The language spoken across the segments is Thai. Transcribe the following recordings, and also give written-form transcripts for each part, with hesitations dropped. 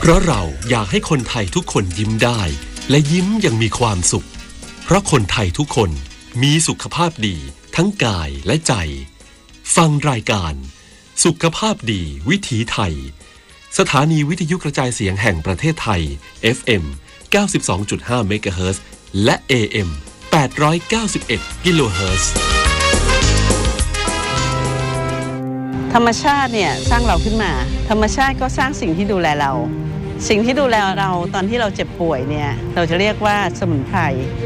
ราะเราอยากให้คนไทยทุกคนยิ้มได้และยิ้มอย่างมีความสุขเพราะคนไทยทุกคนมีสุขภาพดีทั้งกายและใจฟังรายการสุขภาพดีวิถีไทยสถานีวิทยุกระจายเสียงแห่งประเทศไทย FM 92.5 เมกะเฮิรตซ์และ AM 891 กิโลเฮิรตซ์ธรรมชาติเนี่ยสร้างเราขึ้นมาธรรมชาติก็สร้างสิ่งที่ดูแลเราสิ่งที่ดูแลเราตอนที่เราเจ็บป่วยเนี่ยเราจะเรียกว่าสมุนไพร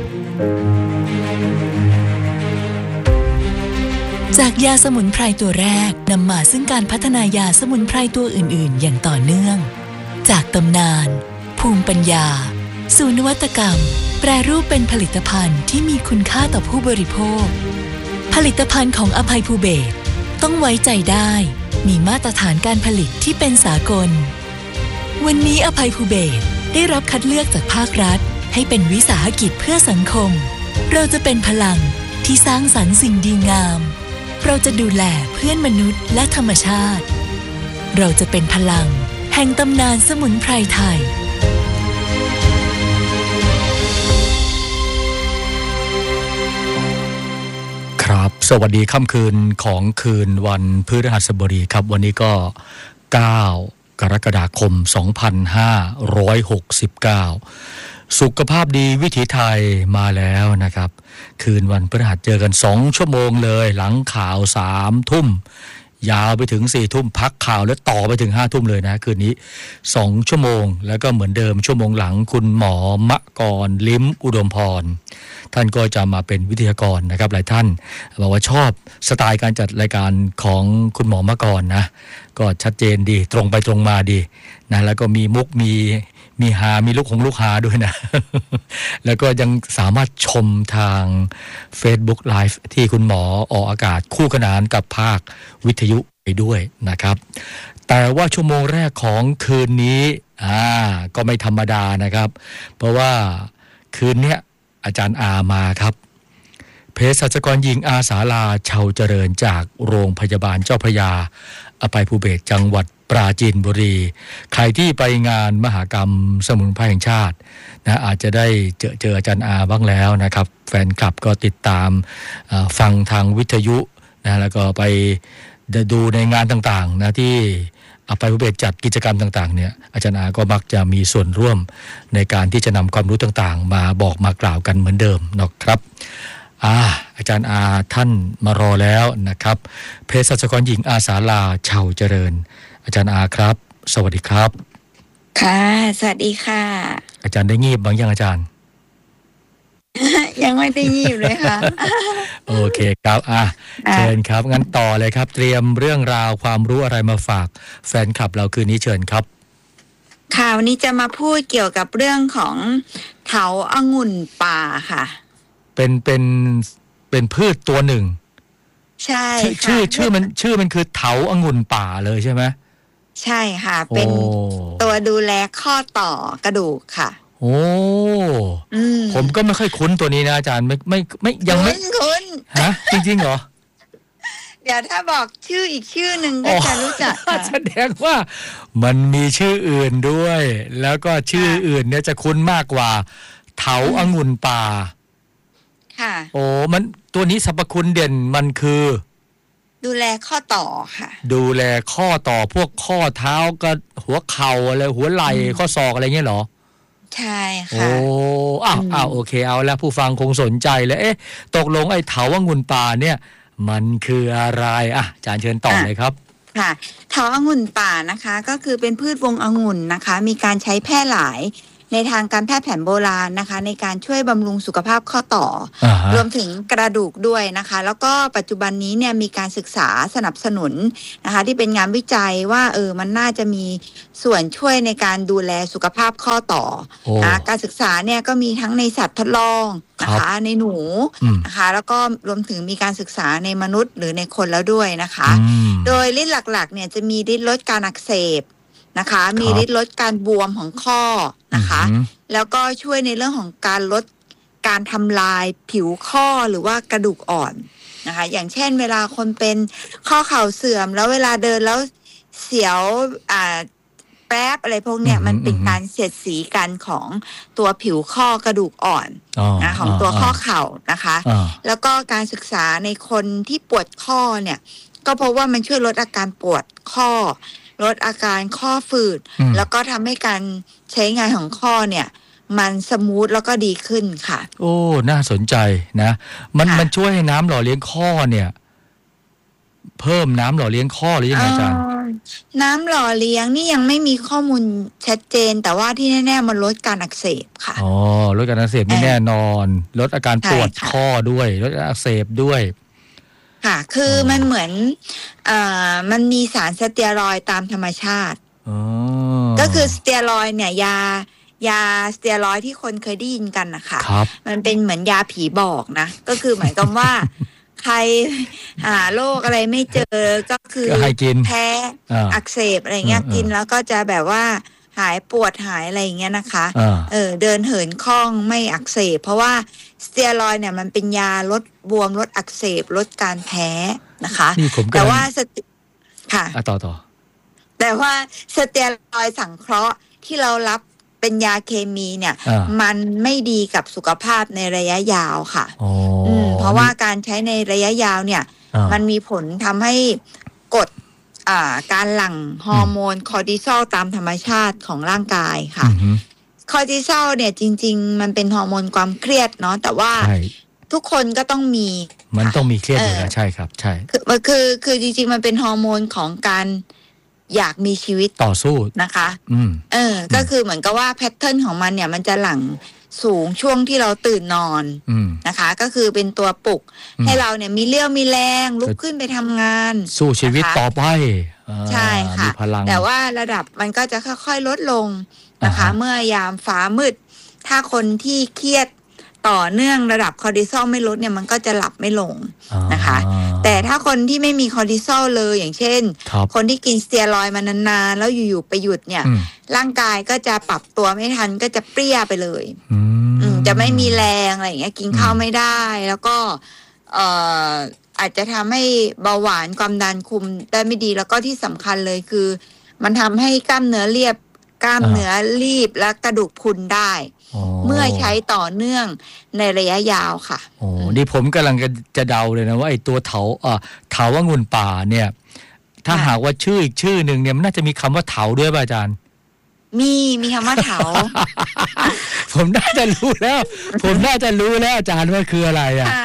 จากยาสมุนไพรตัวแรกนำมาซึ่งการพัฒนายาสมุนไพรตัวอื่นๆอย่างต่อเนื่องจากตำนานภูมิปัญญาสู่นวัตกรรมแปรรูปเป็นผลิตภัณฑ์ที่มีคุณค่าต่อผู้บริโภคผลิตภัณฑ์ของอภัยภูเบศรต้องไว้ใจได้มีมาตรฐานการผลิตที่เป็นสากลวันนี้อภัยภูเบศรได้รับคัดเลือกจากภาครัฐให้เป็นวิสาหกิจเพื่อสังคมเราจะเป็นพลังที่สร้างสรรค์สิ่งดีงามเราจะดูแลเพื่อนมนุษย์และธรรมชาติเราจะเป็นพลังแห่งตำนานสมุนไพรไทยครับสวัสดีค่ำคืนของคืนวันพฤหัสบดีครับวันนี้ก็9กรกฎาคม2569สุขภาพดีวิถีไทยมาแล้วนะครับคืนวันพฤหัสเจอกัน2ชั่วโมงเลยหลังข่าว3ทุ่มยาวไปถึง4ทุ่มพักข่าวแล้วต่อไปถึง5ทุ่มเลยนะคืนนี้2ชั่วโมงแล้วก็เหมือนเดิมชั่วโมงหลังคุณหมอมกรลิ้มอุดมพรท่านก็จะมาเป็นวิทยากรนะครับหลายท่านบอกว่าชอบสไตล์การจัดรายการของคุณหมอมกรนะก็ชัดเจนดีตรงไปตรงมาดีนะแล้วก็มีมุกมีหามีลูกของลูกหาด้วยนะ แล้วก็ยังสามารถชมทาง Facebook Live ที่คุณหมอออกอากาศคู่ขนานกับภาควิทยุไปด้วยนะครับแต่ว่าชั่วโมงแรกของคืนนี้ก็ไม่ธรรมดานะครับเพราะว่าคืนนี้อาจารย์อามาครับเภสัชกรหญิงอาสาลาเชาเจริญจากโรงพยาบาลเจ้าพระยาอภัยภูเบศรจังหวัดปราจีนบุรีใครที่ไปงานมหกรรมสมุนไพรแห่งชาตินะอาจจะได้เจออาจารย์อาบ้างแล้วนะครับแฟนคลับก็ติดตามฟังทางวิทยุนะแล้วก็ไปดูในงานต่างๆนะที่อภัยภูเบศรจัดกิจกรรมต่างๆเนี่ยอาจารย์อาก็มักจะมีส่วนร่วมในการที่จะนำความรู้ต่างๆมาบอกมากล่าวกันเหมือนเดิมนะครับอาจารย์อาท่านมารอแล้วนะครับเภสัชกรหญิงอาสาลาเชาเจริญอาจารย์อาครับสวัสดีครับค่ะสวัสดีค่ะอาจารย์ได้งีบบางยังอาจารย์ยังไม่ได้งีบเลยค่ะโอเคครับเชิญครับงั้นต่อเลยครับเตรียมเรื่องราวความรู้อะไรมาฝากแฟนคลับเราคืนนี้เชิญครับค่ะวันนี้จะมาพูดเกี่ยวกับเรื่องของเถาองุ่นป่าค่ะเป็นพืชตัวหนึ่งใช่ชื่อมันคือเถาองุ่นป่าเลยใช่ไหมใช่ค่ะเป็นตัวดูแลข้อต่อกระดูกค่ะโอ้ผมก็ไม่ค่อยคุ้นตัวนี้นะอาจารย์ไม่ยังไม่คุ้นฮะจริงๆเหรอเดี๋ยวถ้าบอกชื่ออีกชื่อหนึ่งก็จะรู้จักแสดงว่ามันมีชื่ออื่นด้วยแล้วก็ชื่ออื่นเนี่ยจะคุ้นมากกว่าเถาองุ่นป่าค่ะโอ้มันตัวนี้สรรพคุณเด่นมันคือดูแลข้อต่อค่ะดูแลข้อต่อพวกข้อเท้ากับหัวเข่าอะไรหัวไหล่ข้อศอกอะไรเงี้ยเหรอใช่ค่ะโอเคเอาแล้วผู้ฟังคงสนใจแล้วตกลงไอ้เถาองุ่นป่าเนี่ยมันคืออะไรอาจารย์เชิญต่อเลยครับค่ะเถาองุ่นป่านะคะก็คือเป็นพืชวงองุ่นนะคะมีการใช้แพร่หลายในทางการแพทย์แผนโบราณนะคะในการช่วยบำรุงสุขภาพข้อต่อรวมถึงกระดูกด้วยนะคะแล้วก็ปัจจุบันนี้เนี่ยมีการศึกษาสนับสนุนนะคะที่เป็นงานวิจัยว่ามันน่าจะมีส่วนช่วยในการดูแลสุขภาพข้อต่อนะการศึกษาเนี่ยก็มีทั้งในสัตว์ทดลองนะคะในหนูนะคะแล้วก็รวมถึงมีการศึกษาในมนุษย์หรือในคนแล้วด้วยนะคะโดยฤทธิ์หลักๆเนี่ยจะมีฤทธิ์ลดการอักเสบนะคะมีฤทธิ์ลดการบวมของข้อนะคะแล้วก็ช่วยในเรื่องของการลดการทำลายผิวข้อหรือว่ากระดูกอ่อนนะคะอย่างเช่นเวลาคนเป็นข้อเข่าเสื่อมแล้วเวลาเดินแล้วเสียวแป๊บอะไรพวกเนี้ยมันเป็นการเสียดสีกันของตัวผิวข้อกระดูกอ่อนนะของตัวข้อเข่านะคะแล้วก็การศึกษาในคนที่ปวดข้อเนี่ยก็เพราะว่ามันช่วยลดอาการปวดข้อลดอาการข้อฝืดแล้วก็ทำให้การใช้งานของข้อเนี่ยมันสมูทแล้วก็ดีขึ้นค่ะโอ้น่าสนใจนะมันช่วยให้น้ำหล่อเลี้ยงข้อเนี่ยเพิ่มน้ำหล่อเลี้ยงข้อหรือยังไงอาจารย์น้ำหล่อเลี้ยงนี่ยังไม่มีข้อมูลชัดเจนแต่ว่าที่แน่ๆมันลดการอักเสบค่ะอ๋อลดการอักเสบแน่นอนลดอาการปวดข้อด้วยลดอักเสบด้วยค่ะคือมันเหมือนมันมีสารสเตียรอยด์ตามธรรมชาติก็คือสเตียรอยด์เนี่ยยาสเตียรอยด์ที่คนเคยได้ยินกันนะคะมันเป็นเหมือนยาผีบอกนะก็คือหมายความว่าใครหาโรคอะไรไม่เจอก็คือแพ้อักเสบอะไรเงี้ยกินแล้วก็จะแบบว่าหายปวดหายอะไรอย่างเงี้ยนะคะเดินเหินคล่องไม่อักเสบเพราะว่าสเตียรอยด์เนี่ยมันเป็นยาลดบวมลดอักเสบลดการแพ้นะคะแต่ว่าค่ะต่อแต่ว่าสเตียรอยด์สังเคราะห์ที่เรารับเป็นยาเคมีเนี่ยมันไม่ดีกับสุขภาพในระยะยาวค่ะเพราะว่าการใช้ในระยะยาวเนี่ยมันมีผลทำให้กดการหลั่งฮอร์โมนคอร์ติซอลตามธรรมชาติของร่างกายค่ะคอร์ติซอลเนี่ยจริงๆมันเป็นฮอร์โมนความเครียดเนาะแต่ว่าทุกคนก็ต้องมีมันต้องมีเครียดอยู่แล้วใช่ครับใช่คือจริงๆมันเป็นฮอร์โมนของการอยากมีชีวิตต่อสู้นะคะก็คือเหมือนกับว่าแพทเทิร์นของมันเนี่ยมันจะหลั่งสูงช่วงที่เราตื่นนอนนะคะก็คือเป็นตัวปลุกให้เราเนี่ยมีเรี่ยวมีแรงลุกขึ้นไปทำงานสู้ชีวิตต่อไปใช่ค่ะแต่ว่าระดับมันก็จะค่อยๆลดลงนะคะเมื่อยามฟ้ามืดถ้าคนที่เครียดต่อเนื่องระดับคอร์ติซอลไม่ลดเนี่ยมันก็จะหลับไม่ลงนะคะแต่ถ้าคนที่ไม่มีคอร์ติซอลเลยอย่างเช่นคนที่กินสเตียรอยด์มานานๆแล้วอยู่ๆไปหยุดเนี่ยร่างกายก็จะปรับตัวไม่ทันก็จะเปรี้ยไปเลยจะไม่มีแรงอะไรอย่างเงี้ยกินข้าวไม่ได้แล้วก็อาจจะทำให้เบาหวานความดันคุมได้ไม่ดีแล้วก็ที่สำคัญเลยคือมันทำให้กล้ามเนื้อเรียบกล้ามเนื้อรีบและกระดูกพรุนได้เมื่อใช้ต่อเนื่องในระยะยาวค่ะโอ้นี่ผมกำลังจะเดาเลยนะว่าไอ้ตัวเถาองุ่นป่าเนี่ยถ้าหากว่าชื่ออีกชื่อหนึ่งเนี่ยมันน่าจะมีคำว่าเถาด้วยป่ะอาจารย์มีคำว่าเถาผมน่าจะรู้แล้วอาจารย์ว่าคืออะไร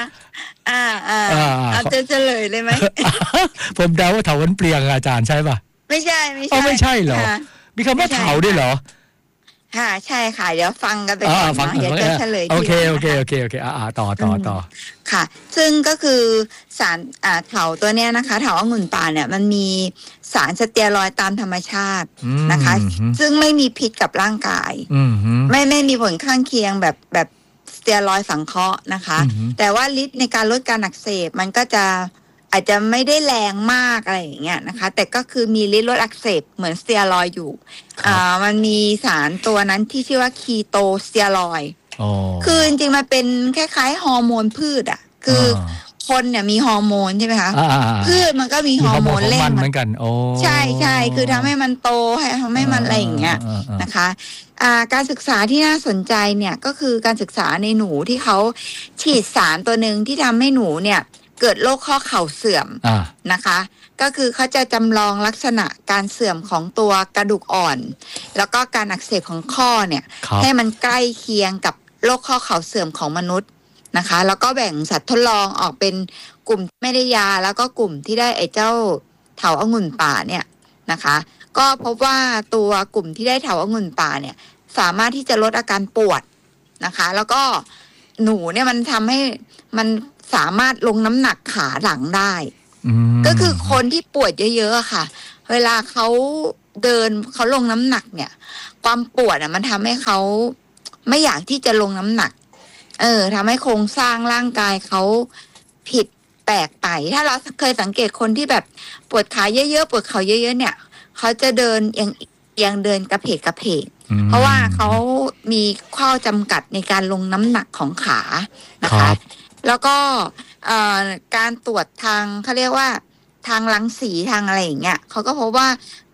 เอาจะเฉลยเลยไหมผมเดาว่าเถาวันเปลียงอาจารย์ใช่ป่ะไม่ใช่ไม่ใช่เหรอมีคำว่าเถาด้วยเหรอค่ะใช่ค่ะเดี๋ยวฟังกันไปก่อนนะเดี๋ยวจะเฉลยโอเคต่อค่ะซึ่งก็คือสารเถาตัวเนี้ยนะคะเถาองุ่นป่าเนี่ยมันมีสารสเตียรอยด์ตามธรรมชาตินะคะซึ่งไม่มีพิษกับร่างกายไม่มีผลข้างเคียงแบบสเตียรอยด์สังเคราะห์นะคะแต่ว่าฤทธิ์ในการลดการอักเสบมันก็จะอาจจะไม่ได้แรงมากอะไรอย่างเงี้ยนะคะแต่ก็คือมีฤทธิ์ลดอักเสบเหมือนสเตียรอยด์อยู่มันมีสารตัวนั้นที่ชื่อว่าคีโตสเตียรอยด์คือจริงๆมันเป็นคล้ายๆฮอร์โมนพืชอ่ะคือคนเนี่ยมีฮอร์โมนใช่ไหมคะพืชมันก็มีฮอร์โมนเล่นเหมือนกันใช่คือทำให้มันโตทำให้มันอะไรอย่างเงี้ยนะคะการศึกษาที่น่าสนใจเนี่ยก็คือการศึกษาในหนูที่เขาฉีดสารตัวหนึ่งที่ทำให้หนูเนี่ยเกิดโรคข้อเข่าเสื่อมนะคะก็คือเขาจะจำลองลักษณะการเสื่อมของตัวกระดูกอ่อนแล้วก็การอักเสบของข้อเนี่ยให้มันใกล้เคียงกับโรคข้อเข่าเสื่อมของมนุษย์นะคะแล้วก็แบ่งสัตว์ทดลองออกเป็นกลุ่มไม่ได้ยาแล้วก็กลุ่มที่ได้ไอ้เจ้าเถาองุ่นป่าเนี่ยนะคะก็พบว่าตัวกลุ่มที่ได้เถาองุ่นป่าเนี่ยสามารถที่จะลดอาการปวดนะคะแล้วก็หนูเนี่ยมันทำให้มันสามารถลงน้ำหนักขาหลังได้ก็คือคนที่ปวดเยอะๆค่ะเวลาเขาเดินเขาลงน้ำหนักเนี่ยความปวดมันทำให้เขาไม่อยากที่จะลงน้ำหนักทำให้โครงสร้างร่างกายเขาผิดแปลกไปถ้าเราเคยสังเกตคนที่แบบปวดขาเยอะๆปวดเข่าเยอะๆเนี่ยเขาจะเดินยังเดินกระเพกเพราะว่าเขามีข้อจำกัดในการลงน้ำหนักของขานะคะแล้วก็การตรวจทางเขาเรียกว่าทางรังสีทางอะไรอย่างเงี้ยเขาก็พบว่า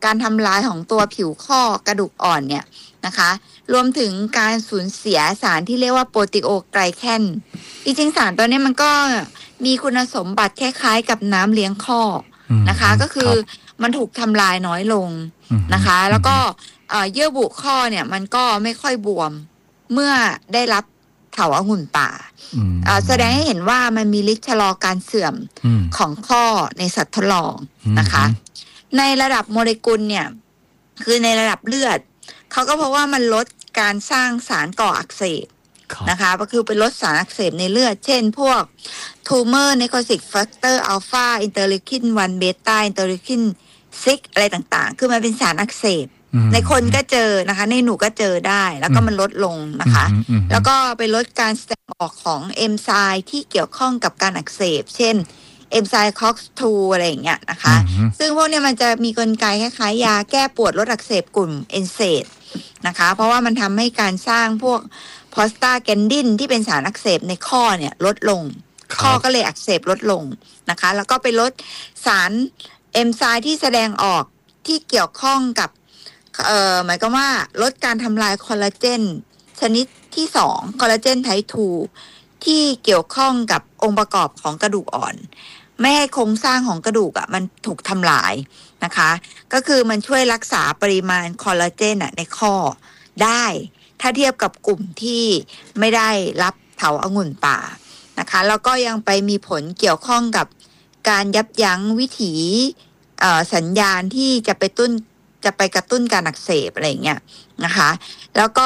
การทำลายของตัวผิวข้อกระดูกอ่อนเนี่ยนะคะรวมถึงการสูญเสียสารที่เรียกว่าโปรตีโอไกลแคนจริงๆสารตัวนี้มันก็มีคุณสมบัติคล้ายๆกับน้ำเลี้ยงข้อนะคะก็คือมันถูกทำลายน้อยลงนะคะแล้วก็เยื่อบุข้อเนี่ยมันก็ไม่ค่อยบวมเมื่อได้รับเถาองุ่นป่าแสดงให้เห็นว่ามันมีฤทธิ์ชะลอการเสื่อมของข้อในสัตว์ทดลองนะคะในระดับโมเลกุลเนี่ยคือในระดับเลือดเขาก็เพราะว่ามันลดการสร้างสารก่ออักเสบนะคะก็คือเป็นลดสารอักเสบในเลือดเช่นพวก tumor necrotic factor alpha interleukin 1 beta interleukin 6อะไรต่างๆคือมันเป็นสารอักเสบในคนก็เจอนะคะในหนูก็เจอได้แล้วก็มันลดลงนะคะแล้วก็ไปลดการแสดงออกของเอนไซม์ที่เกี่ยวข้องกับการอักเสบเช่นเอนไซม์ COX-2 อะไรอย่างเงี้ยนะคะซึ่งพวกนี้มันจะมีกลไกคล้ายๆยาแก้ปวดลดอักเสบกลุ่มเอนเซดนะคะเพราะว่ามันทำให้การสร้างพวกโพสตาแกนดินที่เป็นสารอักเสบในข้อเนี่ยลดลงข้อก็เลยอักเสบลดลงนะคะแล้วก็ไปลดสารเอนไซม์ที่แสดงออกที่เกี่ยวข้องกับหมายความว่าลดการทำลายคอลลาเจนชนิดที่2คอลลาเจนไทป์2ที่เกี่ยวข้องกับองค์ประกอบของกระดูกอ่อนไม่ให้โครงสร้างของกระดูกมันถูกทำลายนะคะก็คือมันช่วยรักษาปริมาณคอลลาเจนในข้อได้ถ้าเทียบกับกลุ่มที่ไม่ได้รับเถาองุ่นป่านะคะแล้วก็ยังไปมีผลเกี่ยวข้องกับการยับยั้งวิถีสัญญาณที่จะไปกระตุ้นการอักเสบอะไรอย่างเงี้ยนะคะแล้วก็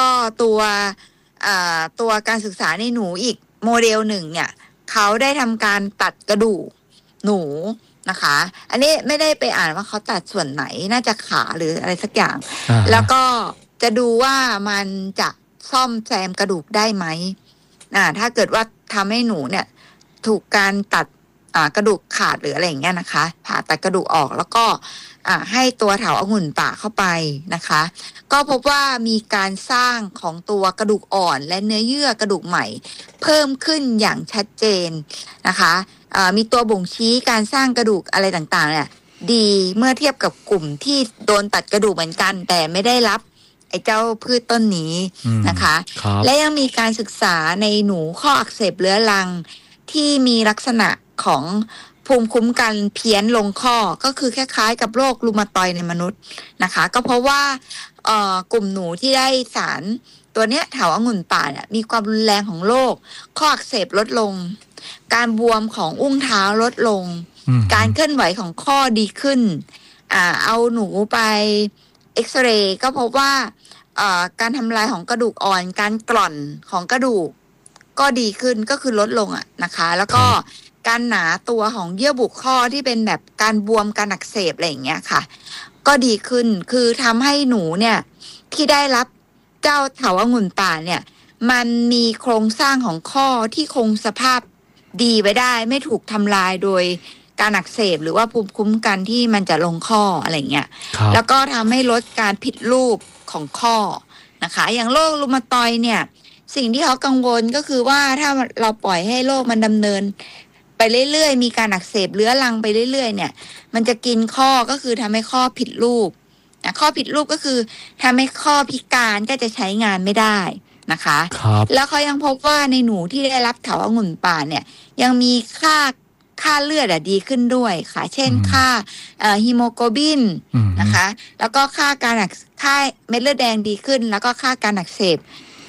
ตัวการศึกษาในหนูอีกโมเดลหนึ่งเนี่ยเขาได้ทำการตัดกระดูกหนูนะคะอันนี้ไม่ได้ไปอ่านว่าเขาตัดส่วนไหนน่าจะขาหรืออะไรสักอย่างแล้วก็จะดูว่ามันจะซ่อมแซมกระดูกได้ไหมถ้าเกิดว่าทำให้หนูเนี่ยถูกการตัดกระดูกขาดหรืออะไรอย่างเงี้ยนะคะผ่าตัดกระดูกออกแล้วก็ให้ตัวเถาองุ่นป่าเข้าไปนะคะก็พบว่ามีการสร้างของตัวกระดูกอ่อนและเนื้อเยื่อกระดูกใหม่เพิ่มขึ้นอย่างชัดเจนนะคะมีตัวบ่งชี้การสร้างกระดูกอะไรต่างๆเนี่ยดีเมื่อเทียบกับกลุ่มที่โดนตัดกระดูกเหมือนกันแต่ไม่ได้รับไอ้เจ้าพืชต้นนี้นะคะและยังมีการศึกษาในหนูข้ออักเสบเรื้อรังที่มีลักษณะของภูมิคุ้มกันเพี้ยนลงข้อก็คือคล้ายๆกับโรครูมาตอยด์ในมนุษย์นะคะก็เพราะว่ากลุ่มหนูที่ได้สารตัวเนี้ยเถาองุ่นป่าเนี่ยมีความรุนแรงของโรคข้ออักเสบลดลงการบวมของอุ้งเท้าลดลงการเคลื่อนไหวของข้อดีขึ้นเอาหนูไปเอ็กซเรย์ก็พบว่าการทำลายของกระดูกอ่อนการกร่อนของกระดูกก็ดีขึ้นก็คือลดลงนะคะแล้วก็การหนาตัวของเยื่อบุข้อที่เป็นแบบการบวมการอักเสบอะไรอย่างเงี้ยค่ะก็ดีขึ้นคือทำให้หนูเนี่ยที่ได้รับเจ้าเถาองุ่นป่าเนี่ยมันมีโครงสร้างของข้อที่คงสภาพดีไว้ได้ไม่ถูกทำลายโดยการอักเสบหรือว่าภูมิคุ้มกันที่มันจะลงข้ออะไรเงี้ยแล้วก็ทำให้ลดการผิดรูปของข้อนะคะอย่างโรครูมาตอยด์เนี่ยสิ่งที่เขากังวลก็คือว่าถ้าเราปล่อยให้โรคมันดำเนินไปเรื่อยๆมีการอักเสบเรื้อรังไปเรื่อยๆเนี่ยมันจะกินข้อก็คือทำให้ข้อผิดรูปข้อผิดรูปก็คือทำให้ข้อพิการก็จะใช้งานไม่ได้นะคะแล้วเขายังพบว่าในหนูที่ได้รับเถาองุ่นป่าเนี่ยยังมีค่าเลือดดีขึ้นด้วยค่ะเช่นค่าฮีโมโกลบินนะคะแล้วก็ค่าเม็ดเลือดแดงดีขึ้นแล้วก็ค่าการอักเสบ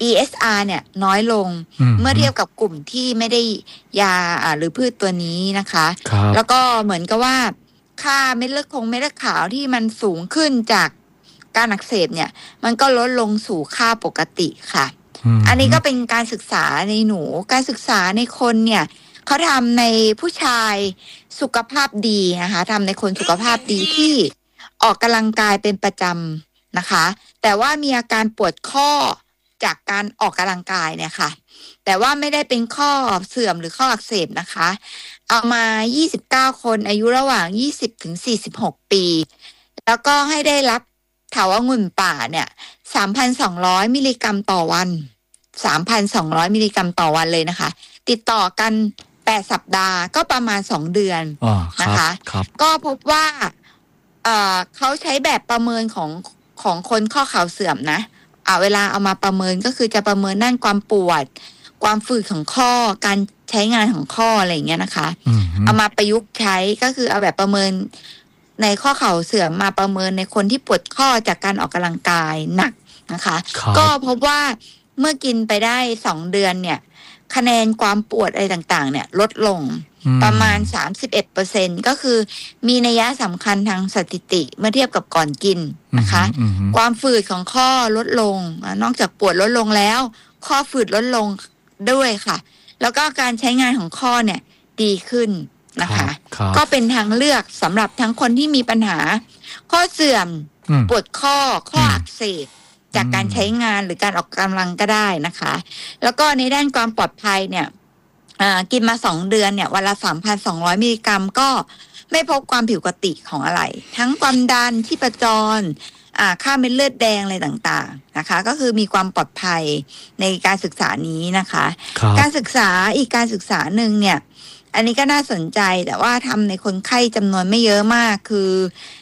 ESR เนี่ยน้อยลงเมื่อเทียบกับกลุ่มที่ไม่ได้ยาหรือพืชตัวนี้นะคะแล้วก็เหมือนกับว่าค่าเม็ดเลือดขาวที่มันสูงขึ้นจากการอักเสบเนี่ยมันก็ลดลงสู่ค่าปกติค่ะอันนี้ก็เป็นการศึกษาในหนูการศึกษาในคนเนี่ยเขาทำในผู้ชายสุขภาพดีนะคะทำในคนสุขภาพดีที่ออกกำลังกายเป็นประจำนะคะแต่ว่ามีอาการปวดข้อจากการออกกำลังกายเนี่ยค่ะแต่ว่าไม่ได้เป็นข้อเสื่อมหรือข้ออักเสบนะคะเอามา29คนอายุระหว่าง20ถึง46ปีแล้วก็ให้ได้รับเถาองุ่นป่าเนี่ย 3,200 มิลลิกรัมต่อวัน 3,200 มิลลิกรัมต่อวันเลยนะคะติดต่อกัน8สัปดาห์ก็ประมาณ2เดือนนะคะก็พบว่าเขาใช้แบบประเมินของคนข้อเข่าเสื่อมนะเวลาเอามาประเมินก็คือจะประเมินด้านความปวดความฝืดของข้อการใช้งานของข้ออะไรอย่างเงี้ยนะคะเอามาประยุกต์ใช้ก็คือเอาแบบประเมินในข้อเข่าเสื่อมมาประเมินในคนที่ปวดข้อจากการออกกำลังกายหนักนะคะก็พบว่าเมื่อกินไปได้2 เดือนเนี่ยคะแนนความปวดอะไรต่างๆเนี่ยลดลงประมาณ 31% ก็คือมีนัยสำคัญทางสถิติเมื่อเทียบกับก่อนกินนะคะความฝืดของข้อลดลงนอกจากปวดลดลงแล้วข้อฝืดลดลงด้วยค่ะแล้วก็การใช้งานของข้อเนี่ยดีขึ้นนะคะก็เป็นทางเลือกสำหรับทั้งคนที่มีปัญหาข้อเสื่อมปวดข้ออักเสบจากการใช้งานหรือการออกกำลังก็ได้นะคะแล้วก็ในด้านความปลอดภัยเนี่ยกินมา2 เดือนเนี่ยวันละ 3,200 มิลลิกรัมก็ไม่พบความผิดปกติของอะไรทั้งความดันชีพจรค่าเม็ดเลือดแดงอะไรต่างๆนะคะก็คือมีความปลอดภัยในการศึกษานี้นะคะการศึกษาอีกการศึกษาหนึ่งเนี่ยอันนี้ก็น่าสนใจแต่ว่าทำในคนไข้จำนวนไม่เยอะมากคือ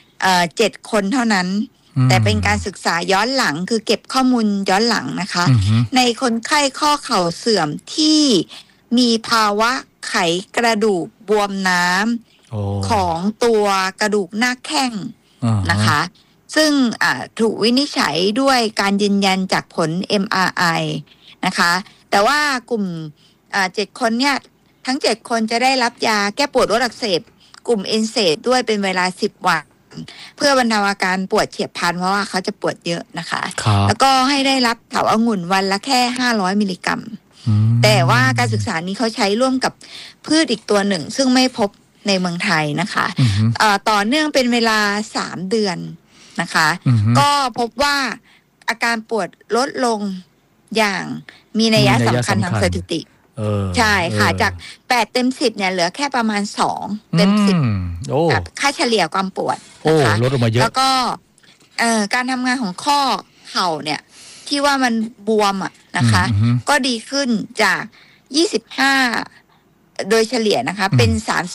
7 คนเท่านั้นแต่เป็นการศึกษาย้อนหลังคือเก็บข้อมูลย้อนหลังนะคะในคนไข้ข้อเข่าเสื่อมที่มีภาวะไขกระดูกบวมน้ำของตัวกระดูกหน้าแข้งนะคะซึ่งถูกวินิจฉัยด้วยการยืนยันจากผล MRI นะคะแต่ว่ากลุ่ม7 คนเนี่ยทั้ง7 คนจะได้รับยาแก้ปวดลดอักเสบกลุ่ม NSAID ด้วยเป็นเวลา10 วันเพื่อบรรเทาอาการปวดเฉียบพลันเพราะว่าเขาจะปวดเยอะนะคะแล้วก็ให้ได้รับเถาองุ่นวันละแค่500 มิลลิกรัมแต่ว่าการศึกษานี้เขาใช้ร่วมกับพืชอีกตัวหนึ่งซึ่งไม่พบในเมืองไทยนะคะต่อเนื่องเป็นเวลา3 เดือนนะคะก็พบว่าอาการปวดลดลงอย่างมีนัยสำคัญทางสถิติใช่ค่ะจาก8 เต็ม 10เนี่ยเหลือแค่ประมาณ2 เต็ม 10ค่าเฉลี่ยความปวดนะคะลดลงมาเยอะแล้วก็การทำงานของข้อเข่าเนี่ยที่ว่ามันบวมนะคะก็ดีขึ้นจาก25โดยเฉลี่ยนะคะเป็น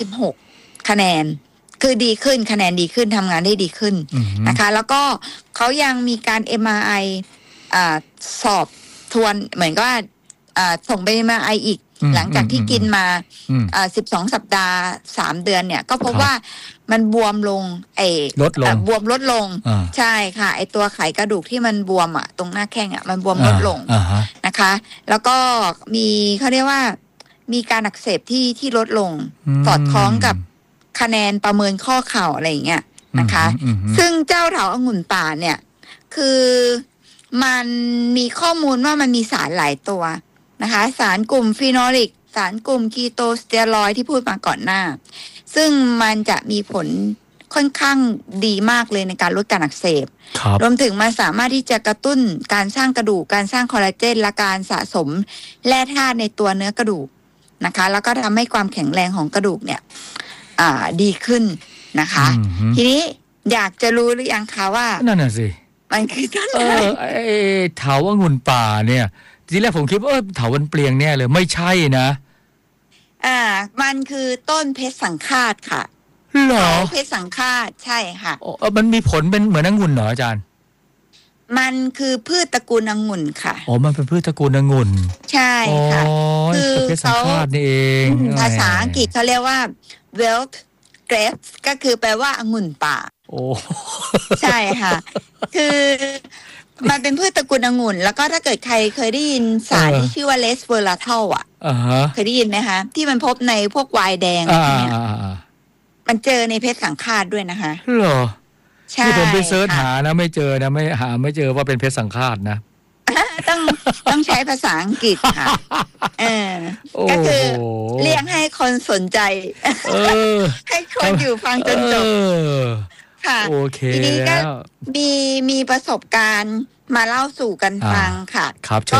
36 คะแนนคือดีขึ้นคะแนนดีขึ้นทำงานได้ดีขึ้นนะคะแล้วก็เขายังมีการ MRI สอบทวนเหมือนก็ส่งไป MRI อีกหลังจากที่กินมา12 สัปดาห์3 เดือนเนี่ยก็พบว่ามันบวมลงลดลงบวมลดลงใช่ค่ะไอตัวไขกระดูกที่มันบวมตรงหน้าแข้งมันบวมลดลงนะคะแล้วก็มีเขาเรียกว่ามีการอักเสบที่ลดลงสอดคล้องกับคะแนนประเมินข้อเข่าอะไรอย่างเงี้ยนะคะซึ่งเจ้าเถาองุ่นป่าเนี่ยคือมันมีข้อมูลว่ามันมีสารหลายตัวนะคะสารกลุ่มฟีนอลิกสารกลุ่มคีโตสเตียรอยด์ที่พูดมาก่อนหน้าซึ่งมันจะมีผลค่อนข้างดีมากเลยในการลดการอักเสบรวมถึงมันสามารถที่จะกระตุ้นการสร้างกระดูกการสร้างคอลลาเจนและการสะสมแร่ธาตุในตัวเนื้อกระดูกนะคะแล้วก็ทำให้ความแข็งแรงของกระดูกเนี่ยดีขึ้นนะคะทีนี้อยากจะรู้หรือยังคะว่านั่นน่ะสิมันคือต้นอะไรเถาองุ่นป่าเนี่ยทีแรกผมคิดว่าเถาวันเปลียงแน่เลยไม่ใช่นะมันคือต้นเพชรสังฆาตค่ะหรอเพชรสังฆาตใช่ค่ะมันมีผลเป็นเหมือนองุ่นเหรออาจารย์มันคือพืชตระกูลองุ่นค่ะมันเป็นพืชตระกูลองุ่นใช่ค่ะคือเพชรสังฆาตนี่เองภาษาอังกฤษเขาเรียกว่า wild grapes ก็คือแปลว่าองุ่นป่าใช่ค่ะคือมันเป็นพืชตระกูลองุ่นแล้วก็ถ้าเกิดใครเคยได้ยินสารที่ชื่อว่าเลสเวอราทัลเคยได้ยินไหมคะที่มันพบในพวกไวน์แดงเนี่ยมันเจอในเพชรสังฆาตด้วยนะคะเหรอใช่ที่ผมไปเสิร์ชหานะไม่เจอนะไม่เจอว่าเป็นเพชรสังฆาตนะต้องใช้ภาษาอังกฤษค่ะก็คือเรียกให้คนสนใจให้คนอยู่ฟังจนจบค่ะโอเคทีนี้ก็มีประสบการณ์มาเล่าสู่กันฟังค่ะ